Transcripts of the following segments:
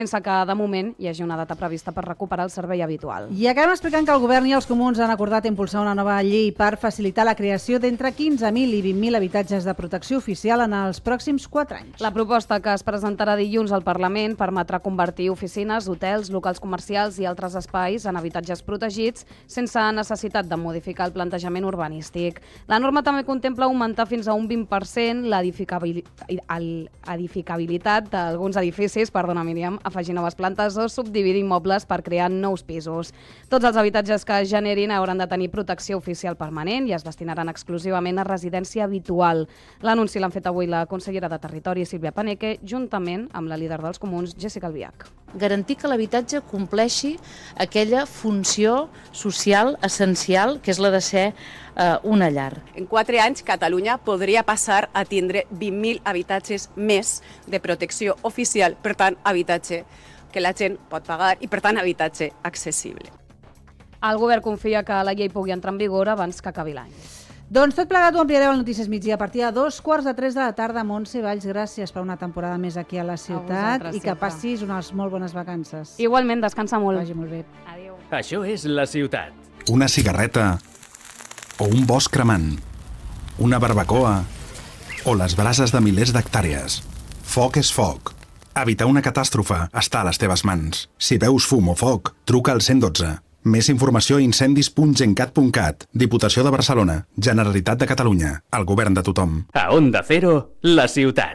sense que, de moment, hi hagi una data prevista per recuperar el servei habitual. I acabem explicant que el Govern i els Comuns han acordat impulsar una nova llei per facilitar la creació d'entre 15.000 i 20.000 habitatges de protecció oficial en els pròxims 4 anys. La proposta que es presentarà dilluns al Parlament permetrà convertir oficines, hotels, locals comercials i altres espais en habitatges protegits sense necessitat de modificar el plantejament urbanístic. La norma també contempla augmentar fins a un 20% l'edificabilitat d'alguns edificis, Míriam, afegir noves plantes o subdividir immobles per crear nous pisos. Tots els habitatges que es generin hauran de tenir protecció oficial permanent i es destinaran exclusivament a residència habitual. L'anunci l'han fet avui la consellera de Territori, Sílvia Paneque, juntament amb la líder dels Comuns, Jéssica Albiach. Garantir que l'habitatge compleixi aquella funció social essencial que és la de ser una llar. En 4 anys, Catalunya podria passar a tindre 20.000 habitatges més de protecció oficial, per tant, habitatge que la gent pot pagar i, per tant, habitatge accessible. El govern confia que la llei pugui entrar en vigor abans que acabi l'any. Doncs tot plegat ho ampliareu al Notícies Migdia a partir de 2:45 de la tarda. Montse Valls, gràcies per una temporada més aquí a la ciutat i que passis unes molt bones vacances. Igualment, descansa molt. Vagi molt bé. Adéu. Això és la ciutat. Una cigarreta o un bosc cremant, una barbacoa o les brases de milers d'hectàrees. Foc és foc. Evitar una catàstrofe està a les teves mans. Si veus fum o foc, truca al 112. Més informació a incendis.gencat.cat. Diputació de Barcelona. Generalitat de Catalunya. El govern de tothom. A Onda Cero, la ciutat.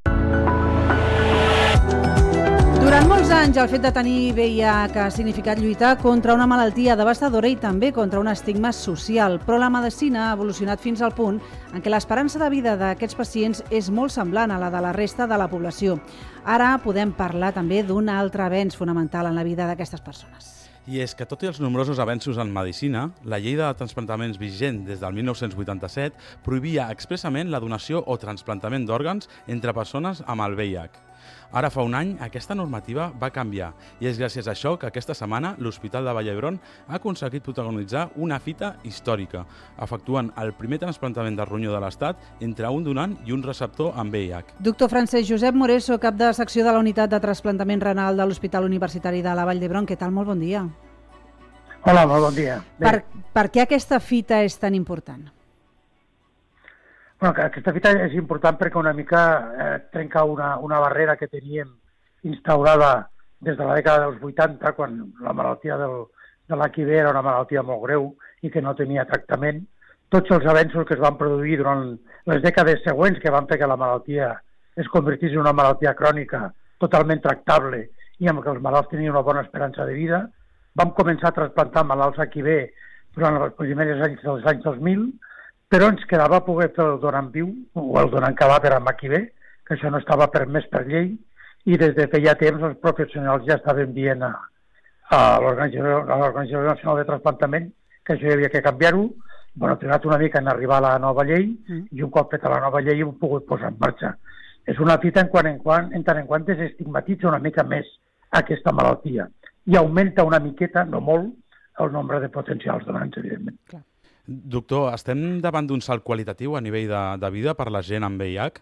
Durant molts anys, el fet de tenir VIH ha significat lluitar contra una malaltia devastadora i també contra un estigma social. Però la medicina ha evolucionat fins al punt en què l'esperança de vida d'aquests pacients és molt semblant a la de la resta de la població. Ara podem parlar també d'un altre avenç fonamental en la vida d'aquestes persones. I és que, tot i els nombrosos avenços en medicina, la llei de transplantaments vigent des del 1987 prohibia expressament la donació o trasplantament d'òrgans entre persones amb el VIH. Ara fa un any, aquesta normativa va canviar i és gràcies a això que aquesta setmana l'Hospital de Vall d'Hebron ha aconseguit protagonitzar una fita històrica, efectuant el primer trasplantament de ronyó de l'Estat entre un donant i un receptor amb VIH. Doctor Francesc Josep Moreso, cap de secció de la Unitat de Trasplantament Renal de l'Hospital Universitari de la Vall d'Hebron. Què tal? Molt bon dia. Hola, molt bon dia. Per què aquesta fita és tan important? Bueno, aquesta fita és important perquè una mica trenca una barrera que teníem instaurada des de la dècada dels 80, quan la malaltia de l'HIV era una malaltia molt greu i que no tenia tractament. Tots els avenços que es van produir durant les dècades següents que van fer que la malaltia es convertís en una malaltia crònica totalment tractable i amb què els malalts tenien una bona esperança de vida, vam començar a trasplantar malalts HIV durant els primers anys dels anys 2000, però ens quedava poder fer el donant viu o el donant cadàver amb HIV, que això no estava permès per llei, i des de feia temps els professionals ja estaven dient a l'Organització Nacional de Trasplantament que això hi havia que canviar-ho. Bueno, ha trigat una mica en arribar a la nova llei i un cop feta la nova llei ho hem pogut posar en marxa. És una fita en tant en quant desestigmatitza una mica més aquesta malaltia i augmenta una miqueta, no molt, el nombre de potencials donants, evidentment. Clar. Doctor, estem davant d'un salt qualitatiu a nivell de vida per la gent amb VIH?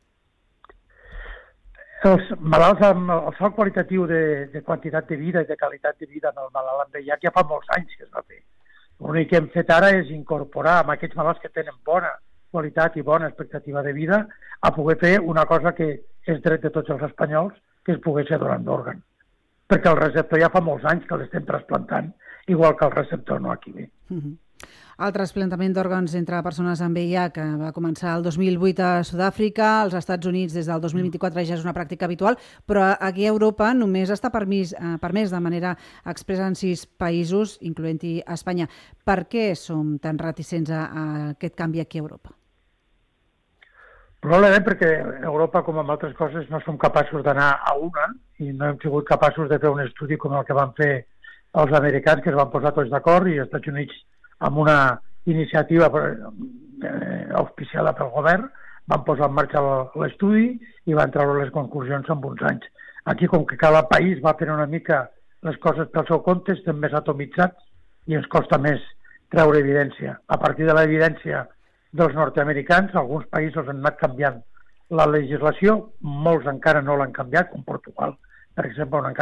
Els malalts amb el salt qualitatiu de quantitat de vida i de qualitat de vida en el malalt amb VIH ja fa molts anys que es va fer. L'únic que hem fet ara és incorporar amb aquests malalts que tenen bona qualitat i bona expectativa de vida a poder fer una cosa que és dret de tots els espanyols, que és poder ser donant d'òrgan. Perquè el receptor ja fa molts anys que l'estem trasplantant, igual que el receptor no HIV. El trasplantament d'òrgans entre persones amb VIH va començar el 2008 a Sud-àfrica, als Estats Units des del 2024 ja és una pràctica habitual, però aquí a Europa només està permès de manera expressa en 6 països, incloent-hi Espanya. Per què som tan reticents a aquest canvi aquí a Europa? Probablement perquè a Europa, com en altres coses, no som capaços d'anar a una i no hem sigut capaços de fer un estudi com el que van fer els americans, que es van posar tots d'acord, i els Estats Units, amb una iniciativa auspiciada pel govern, van posar en marxa l'estudi i van treure les conclusions en uns anys. Aquí, com que cada país va fer una mica les coses pel seu compte, estem més atomitzats i ens costa més treure evidència. A partir de l'evidència dels nord-americans, alguns països han anat canviant la legislació, molts encara no l'han canviat, com Portugal, per exemple, on encara